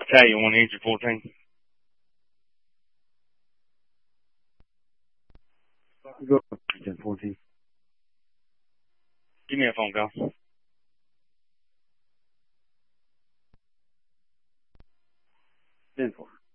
Italian 1-14. Go 10-14. Give me a phone call. 10-4.